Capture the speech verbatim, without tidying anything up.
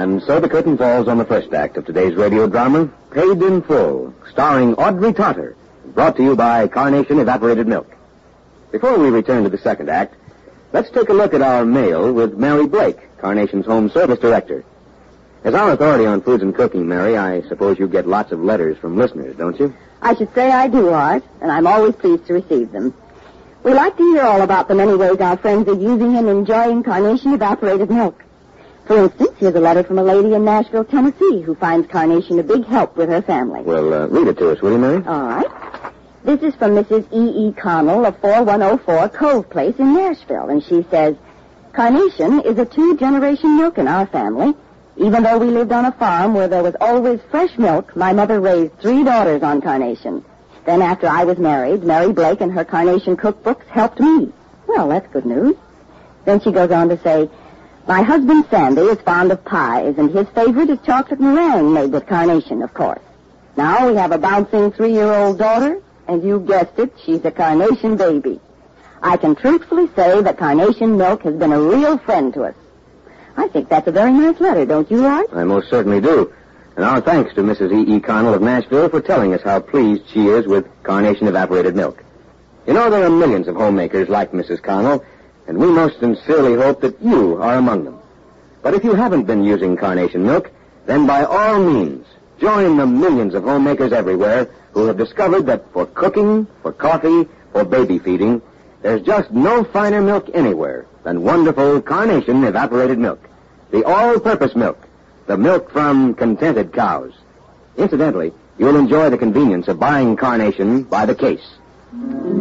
And so the curtain falls on the first act of today's radio drama, Paid in Full, starring Audrey Totter, brought to you by Carnation Evaporated Milk. Before we return to the second act, let's take a look at our mail with Mary Blake, Carnation's Home Service Director. As our authority on foods and cooking, Mary, I suppose you get lots of letters from listeners, don't you? I should say I do, Art, and I'm always pleased to receive them. We like to hear all about the many ways our friends are using and enjoying Carnation Evaporated Milk. For instance, here's a letter from a lady in Nashville, Tennessee, who finds Carnation a big help with her family. Well, uh, read it to us, will you, Mary? All right. This is from Missus E. E. Connell of four one oh four Cove Place in Nashville, and she says, Carnation is a two-generation milk in our family. Even though we lived on a farm where there was always fresh milk, my mother raised three daughters on Carnation. Then after I was married, Mary Blake and her Carnation cookbooks helped me. Well, that's good news. Then she goes on to say, my husband Sandy is fond of pies, and his favorite is chocolate meringue made with Carnation, of course. Now we have a bouncing three-year-old daughter, and you guessed it, she's a Carnation baby. I can truthfully say that Carnation milk has been a real friend to us. I think that's a very nice letter, don't you, Art? I most certainly do. And our thanks to Missus E. E. Connell of Nashville for telling us how pleased she is with Carnation Evaporated Milk. You know, there are millions of homemakers like Missus Connell, and we most sincerely hope that you are among them. But if you haven't been using Carnation milk, then by all means, join the millions of homemakers everywhere who have discovered that for cooking, for coffee, for baby feeding, there's just no finer milk anywhere than wonderful Carnation Evaporated Milk. The all-purpose milk. The milk from contented cows. Incidentally, you'll enjoy the convenience of buying Carnation by the case.